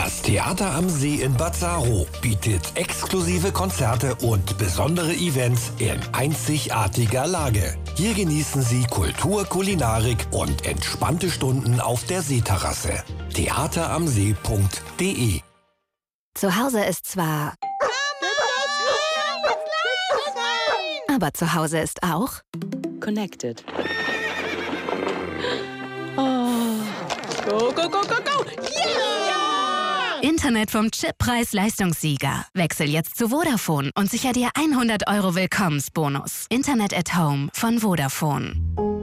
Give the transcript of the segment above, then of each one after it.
Das Theater am See in Bad Saarow bietet exklusive Konzerte und besondere Events in einzigartiger Lage. Hier genießen Sie Kultur, Kulinarik und entspannte Stunden auf der Seeterrasse. theateramsee.de. Zu Hause ist zwar... Aber zu Hause ist auch... Connected. Oh. Go, go, go, go, go! Yeah! Internet vom Chippreis-Leistungssieger. Wechsel jetzt zu Vodafone und sicher dir 100 € Willkommensbonus. Internet at Home von Vodafone.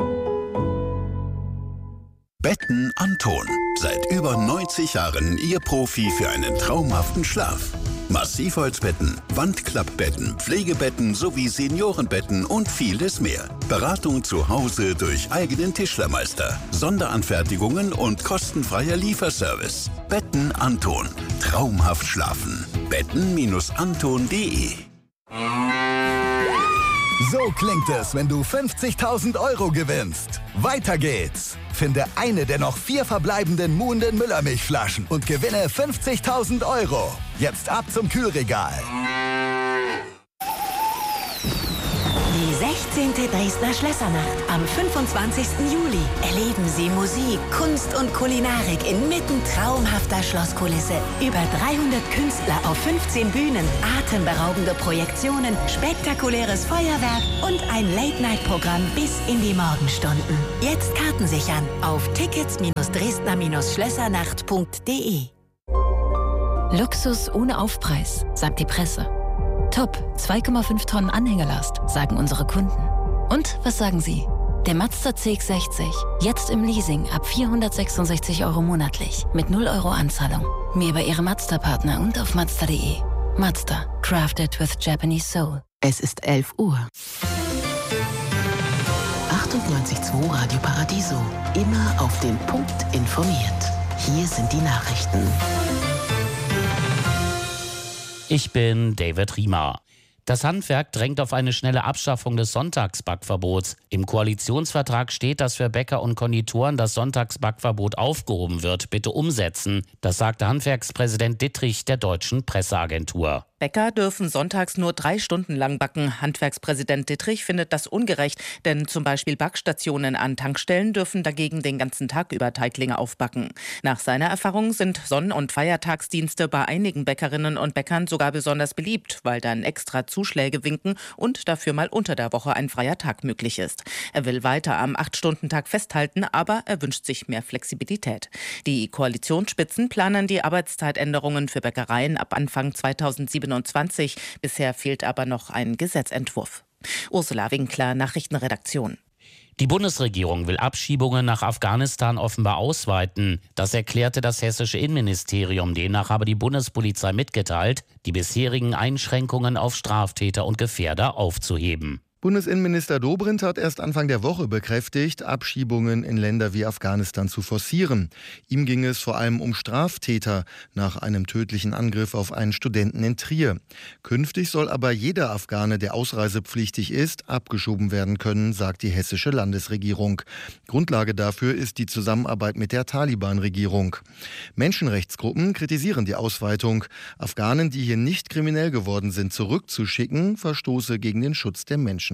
Betten Anton. Seit über 90 Jahren Ihr Profi für einen traumhaften Schlaf. Massivholzbetten, Wandklappbetten, Pflegebetten sowie Seniorenbetten und vieles mehr. Beratung zu Hause durch eigenen Tischlermeister, Sonderanfertigungen und kostenfreier Lieferservice. Betten Anton. Traumhaft schlafen. Betten-anton.de. So klingt es, wenn du 50.000 € gewinnst. Weiter geht's. Finde eine der noch 4 verbleibenden Muhnden Müllermilchflaschen und gewinne 50.000 €. Jetzt ab zum Kühlregal. Die 16. Dresdner Schlössernacht am 25. Juli. Erleben Sie Musik, Kunst und Kulinarik inmitten traumhafter Schlosskulisse. Über 300 Künstler auf 15 Bühnen, atemberaubende Projektionen, spektakuläres Feuerwerk und ein Late-Night-Programm bis in die Morgenstunden. Jetzt Karten sichern auf tickets-dresdner-schlössernacht.de. Luxus ohne Aufpreis, sagt die Presse. Top, 2,5 Tonnen Anhängerlast, sagen unsere Kunden. Und was sagen Sie? Der Mazda CX-60, jetzt im Leasing ab 466 € monatlich, mit 0 € Anzahlung. Mehr bei Ihrem Mazda-Partner und auf Mazda.de. Mazda, crafted with Japanese soul. Es ist 11 Uhr. 98.2 Radio Paradiso. Immer auf den Punkt informiert. Hier sind die Nachrichten. Ich bin David Riemer. Das Handwerk drängt auf eine schnelle Abschaffung des Sonntagsbackverbots. Im Koalitionsvertrag steht, dass für Bäcker und Konditoren das Sonntagsbackverbot aufgehoben wird. Bitte umsetzen. Das sagte Handwerkspräsident Dittrich der Deutschen Presseagentur. Bäcker dürfen sonntags nur 3 Stunden lang backen. Handwerkspräsident Dittrich findet das ungerecht, denn zum Beispiel Backstationen an Tankstellen dürfen dagegen den ganzen Tag über Teiglinge aufbacken. Nach seiner Erfahrung sind Sonn- und Feiertagsdienste bei einigen Bäckerinnen und Bäckern sogar besonders beliebt, weil dann extra Zuschläge winken und dafür mal unter der Woche ein freier Tag möglich ist. Er will weiter am 8-Stunden-Tag festhalten, aber er wünscht sich mehr Flexibilität. Die Koalitionsspitzen planen die Arbeitszeitänderungen für Bäckereien ab Anfang 2027. Bisher fehlt aber noch ein Gesetzentwurf. Ursula Winkler, Nachrichtenredaktion. Die Bundesregierung will Abschiebungen nach Afghanistan offenbar ausweiten. Das erklärte das hessische Innenministerium. Demnach habe die Bundespolizei mitgeteilt, die bisherigen Einschränkungen auf Straftäter und Gefährder aufzuheben. Bundesinnenminister Dobrindt hat erst Anfang der Woche bekräftigt, Abschiebungen in Länder wie Afghanistan zu forcieren. Ihm ging es vor allem um Straftäter nach einem tödlichen Angriff auf einen Studenten in Trier. Künftig soll aber jeder Afghane, der ausreisepflichtig ist, abgeschoben werden können, sagt die hessische Landesregierung. Grundlage dafür ist die Zusammenarbeit mit der Taliban-Regierung. Menschenrechtsgruppen kritisieren die Ausweitung. Afghanen, die hier nicht kriminell geworden sind, zurückzuschicken, verstoße gegen den Schutz der Menschenrechte.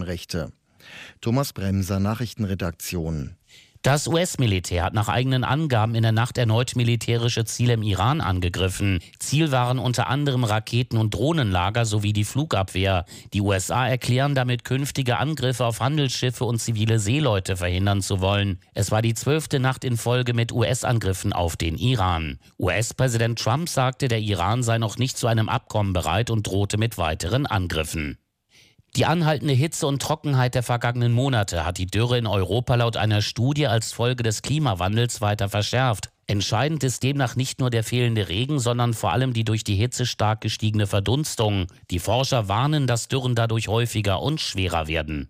Thomas Bremser, Nachrichtenredaktion. Das US-Militär hat nach eigenen Angaben in der Nacht erneut militärische Ziele im Iran angegriffen. Ziel waren unter anderem Raketen- und Drohnenlager sowie die Flugabwehr. Die USA erklären damit, künftige Angriffe auf Handelsschiffe und zivile Seeleute verhindern zu wollen. Es war die 12. Nacht in Folge mit US-Angriffen auf den Iran. US-Präsident Trump sagte, der Iran sei noch nicht zu einem Abkommen bereit und drohte mit weiteren Angriffen. Die anhaltende Hitze und Trockenheit der vergangenen Monate hat die Dürre in Europa laut einer Studie als Folge des Klimawandels weiter verschärft. Entscheidend ist demnach nicht nur der fehlende Regen, sondern vor allem die durch die Hitze stark gestiegene Verdunstung. Die Forscher warnen, dass Dürren dadurch häufiger und schwerer werden.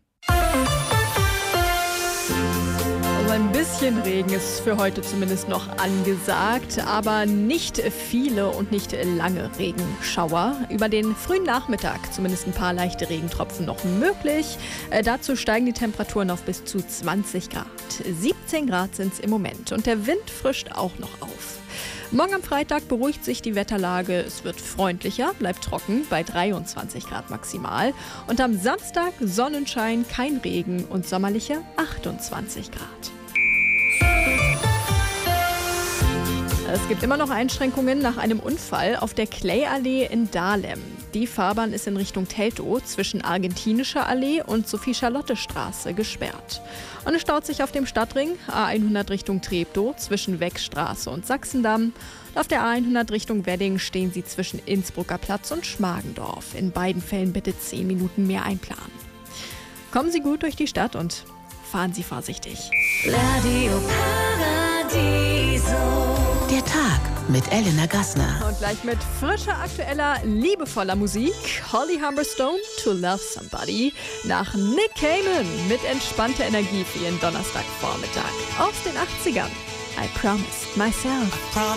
Ein bisschen Regen ist für heute zumindest noch angesagt, aber nicht viele und nicht lange Regenschauer. Über den frühen Nachmittag zumindest ein paar leichte Regentropfen noch möglich. Dazu steigen die Temperaturen auf bis zu 20 Grad. 17 Grad sind es im Moment und der Wind frischt auch noch auf. Morgen am Freitag beruhigt sich die Wetterlage. Es wird freundlicher, bleibt trocken bei 23 Grad maximal. Und am Samstag Sonnenschein, kein Regen und sommerliche 28 Grad. Es gibt immer noch Einschränkungen nach einem Unfall auf der Clay-Allee in Dahlem. Die Fahrbahn ist in Richtung Teltow zwischen Argentinischer Allee und Sophie-Charlotte-Straße gesperrt. Und es staut sich auf dem Stadtring A100 Richtung Treptow zwischen Weckstraße und Sachsendamm. Und auf der A100 Richtung Wedding stehen sie zwischen Innsbrucker Platz und Schmargendorf. In beiden Fällen bitte 10 Minuten mehr einplanen. Kommen Sie gut durch die Stadt und fahren Sie vorsichtig. Radio Paradiso. Der Tag mit Elena Gassner. Und gleich mit frischer, aktueller, liebevoller Musik. Holly Humberstone, To Love Somebody. Nach Nick Cayman mit entspannter Energie für Ihren Donnerstagvormittag. Aus den 80ern. I promised myself.